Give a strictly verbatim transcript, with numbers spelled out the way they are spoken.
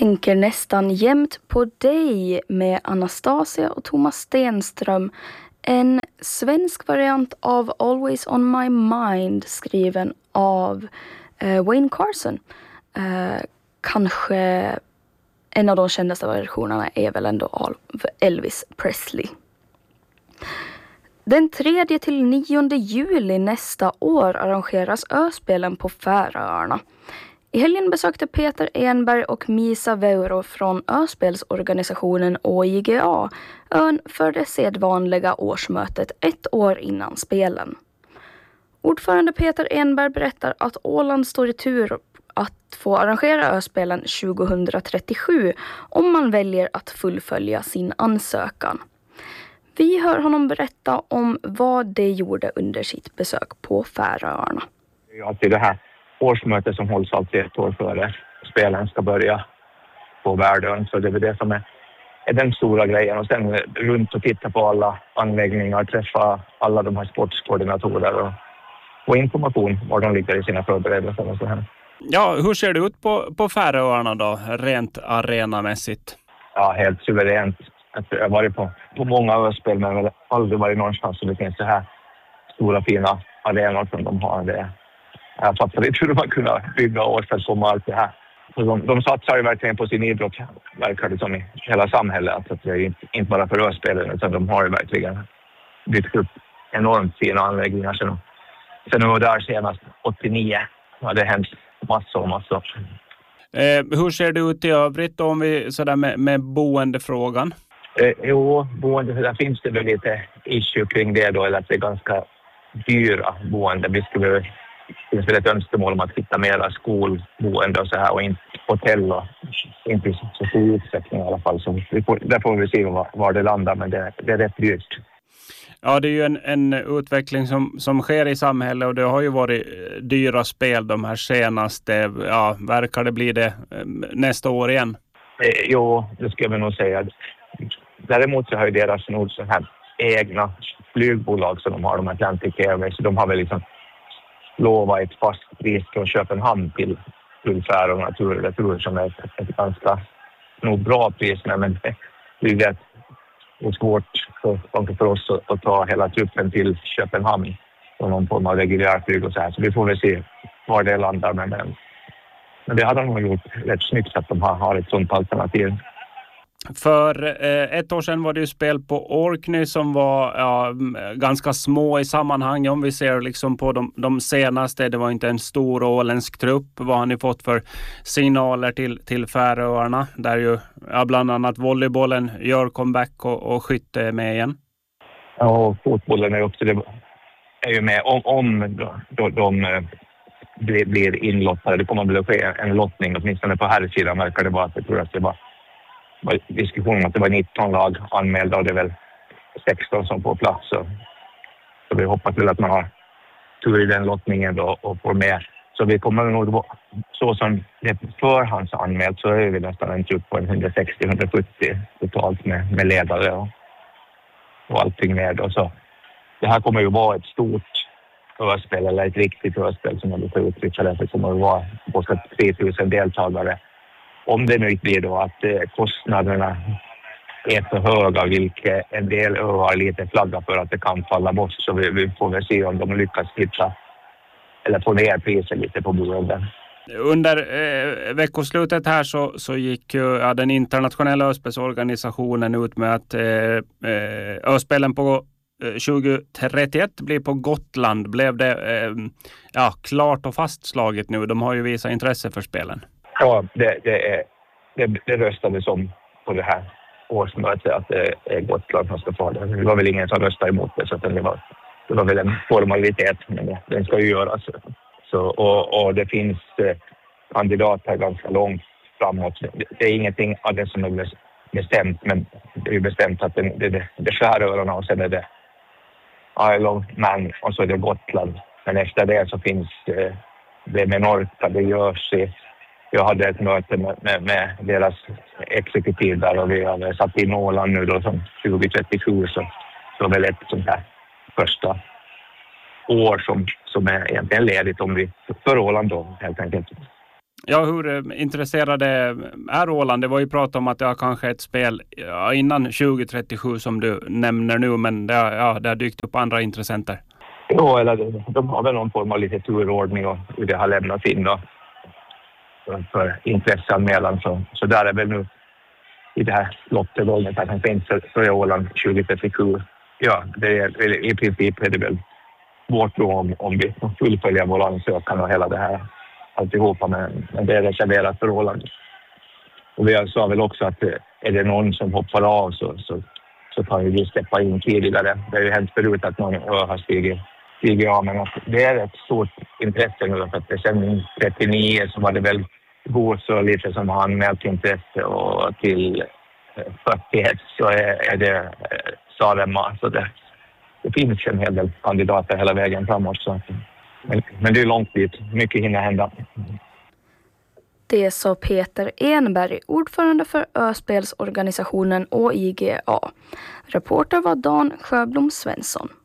Tänker nästan jämt på dig med Anastasia och Thomas Stenström. En svensk variant av Always on my mind skriven av eh, Wayne Carson. Eh, kanske en av de kändaste versionerna är väl ändå av Elvis Presley. Den tredje till nionde juli nästa år arrangeras Öspelen på Färöarna. I helgen besökte Peter Enberg och Misa Veuro från Öspelsorganisationen O I G A ön för det sedvanliga årsmötet ett år innan spelen. Ordförande Peter Enberg berättar att Åland står i tur att få arrangera Öspelen tjugohundratrettiosju om man väljer att fullfölja sin ansökan. Vi hör honom berätta om vad det gjorde under sitt besök på Färöarna. Ja, till det här årsmötet som hålls alltid ett år före spelen ska börja på Värdön. Så det är det som är, är den stora grejen. Och sen runt och titta på alla anläggningar, träffa alla de här sportskoordinatorer och få information var de ligger i sina förberedelser och så här. Ja, hur ser det ut på, på Färöarna då, rent arenamässigt? Ja, helt suveränt. Jag har varit på, på många öspel men jag har aldrig varit någonstans så det finns så här stora fina arenor som de har. Det. Jag fattar inte hur man kunna bygga årsfältsform och allt det här. Så de, de satsar ju verkligen på sin idrott, verkar det som i hela samhället. Alltså det är inte, inte bara för öspelen utan de har ju verkligen byggt upp enormt fina anläggningar. Sen, sen var där senast åttionio. Ja, det har hänt massor och massor. Eh, hur ser det ut i övrigt då, om vi sådär med, med boendefrågan? Eh, jo, boende, där finns det väl lite issue kring det då, eller att det är ganska dyra boende. Vi skulle, det finns väl ett önskemål om att hitta mera skolboende och så här och inte hotell och inte i så stor utsträckning i alla fall. Så vi får, där får vi se var, var det landar, men det, det är rätt dyrt. Ja, det är ju en, en utveckling som, som sker i samhället och det har ju varit dyra spel de här senaste. Ja, verkar det bli det nästa år igen? Eh, jo, det ska vi nog säga. Däremot så har ju deras nog så här egna flygbolag som de har, de Atlantic Airways, så de har väl liksom lovat ett fast pris från Köpenhamn till Färöarna tur och retur som är ett, ett ganska nog bra pris, men vi vet det är svårt för, för oss att, att ta hela truppen till Köpenhamn och någon form av reguljärflyg och så här, så vi får väl se var det landar, men, men det har de nog gjort rätt snyggt att de har, har ett sånt alternativ. För eh, ett år sedan var det ju spel på Orkney som var ja, ganska små i sammanhang. Om vi ser liksom på de, de senaste, det var inte en stor åländsk trupp. Vad har ni fått för signaler till, till Färöarna? Där ju ja, bland annat volleybollen gör comeback och, och skytte är med igen. Ja, och fotbollen är också det är ju med. Om, om de, de, de blir, blir inlottade, det kommer att bli en lottning. Åtminstone på här sidan verkar det vara att jag tror att det var var diskussion om att det var nitton lag anmälda och det är väl sexton som får plats. Så, så vi hoppas väl att man har tur i den lottningen då och får med. Så vi kommer nog, så som det är förhandsanmält så är vi nästan en trupp på hundrasextio till hundrasjuttio totalt med, med ledare och, och allting med. Och så. Det här kommer ju vara ett stort förspel eller ett riktigt förspel som man brukar uttrycka det. Det kommer att vara bortåt tre tusen deltagare. Om det nu inte blir då att eh, kostnaderna är för höga, vilket en del öar lite flagga för att det kan falla bort, så vi, vi får väl se om de lyckas hitta eller få ner priset lite på boenden. Under eh, veckoslutet här så, så gick ju ja, den internationella Öspelsorganisationen ut med att eh, eh, Öspelen på eh, tjugohundratrettioett blir på Gotland. Blev det eh, ja, klart och fastslaget nu? De har ju visat intresse för spelen. Ja, det, det, är, det, det röstades om på det här årsmötet att det är Gotland som ska få det. Det var väl ingen som röstade emot det, så att det, var, det var väl en formalitet, men den ska ju göras. Så, och, och det finns eh, kandidater ganska långt framåt. Det, det är ingenting av det som är bestämt, men det är ju bestämt att det, det, det, det Färöarna och sen är det Isle of Man och så är det Gotland. Men efter det så finns eh, det med Norka, det görs i. Jag hade ett möte med, med, med deras exekutiv där och vi har satt in Åland nu då som tjugohundratrettiosju, så det var väl ett sånt här första år som, som är egentligen ledigt om vi för Åland då helt enkelt. Ja, hur intresserade är Åland? Det var ju prat om att det har kanske ett spel ja, innan tjugo trettiosju som du nämner nu, men det har, ja, det har dykt upp andra intressenter. Ja, eller de har väl någon form av lite turordning och hur det har lämnats in då för, för intresseanmälan. Så, så där är väl nu i det här lottet då, att han finns så är Åland tjugo trettiosju. Ja, det är, i princip är det väl vårt då om, om vi fullföljer vår ansökan och hela det här alltihopa, men, men det är reserverat för Åland. Och vi sa väl också att är det någon som hoppar av så, så, så kan vi släppa in tidigare. Det har ju hänt förut att någon har stigit, stigit av, men det är ett stort intresse nu för att det sen trettionio så var det väl Gås och lite som har anmält intresse och till fyrtioett så är, är det Saaremaa. Så det, det finns en hel del kandidater hela vägen framåt. Så. Men, men det är långt dit. Mycket hinner hända. Det sa Peter Enberg, ordförande för Öspelsorganisationen och I G A. Reporter var Dan Sjöblom Svensson.